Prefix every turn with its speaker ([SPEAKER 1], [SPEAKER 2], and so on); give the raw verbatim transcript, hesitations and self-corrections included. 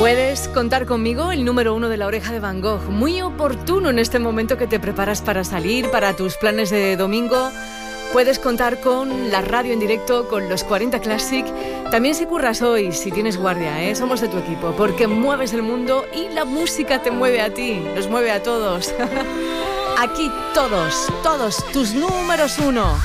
[SPEAKER 1] Puedes contar conmigo, el número uno de La Oreja de Van Gogh. Muy oportuno en este momento que te preparas para salir, para tus planes de domingo. Puedes contar con la radio en directo, con los cuarenta Classic. También si curras hoy, si tienes guardia, ¿eh? Somos de tu equipo, porque mueves el mundo y la música te mueve a ti, nos mueve a todos. Aquí todos, todos tus números uno.